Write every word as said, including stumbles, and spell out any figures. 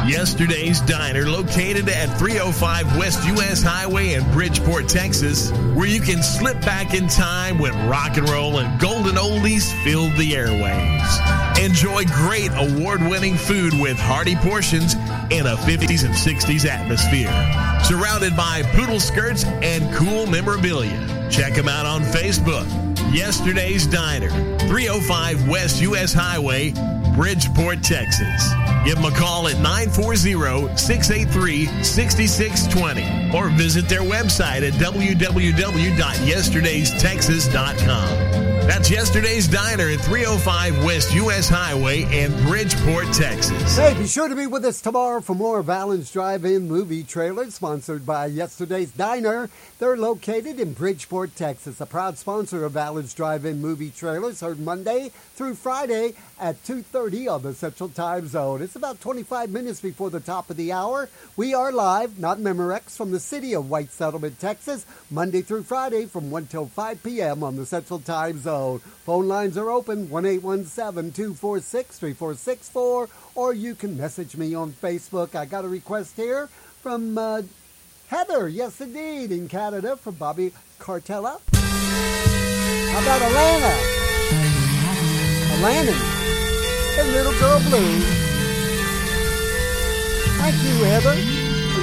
Yesterday's Diner, located at three oh five West U S Highway in Bridgeport, Texas, where you can slip back in time when rock and roll and golden oldies filled the airwaves. Enjoy great award-winning food with hearty portions in a fifties and sixties atmosphere, surrounded by poodle skirts and cool memorabilia. Check them out on Facebook. Yesterday's Diner, three oh five West U S Highway, Bridgeport, Texas. Give them a call at nine four zero, six eight three, six six two zero or visit their website at w w w dot yesterdays texas dot com. That's Yesterday's Diner at three oh five West U S Highway in Bridgeport, Texas. Hey, be sure to be with us tomorrow for more of Alan's Drive-In Movie Trailer, sponsored by Yesterday's Diner. They're located in Bridgeport, Texas, a proud sponsor of Alan's Drive-In Movie Trailers, heard Monday through Friday at two thirty on the Central Time Zone. It's about twenty-five minutes before the top of the hour. We are live, not Memorex, from the city of White Settlement, Texas, Monday through Friday from one till five p.m. on the Central Time Zone. Phone lines are open, one eight one seven, two four six, three four six four, or you can message me on Facebook. I got a request here from uh, Heather, yes indeed, in Canada, from Bobby Cartella. How about Alana? Alana, and Little Girl Blue. Thank you, Heather.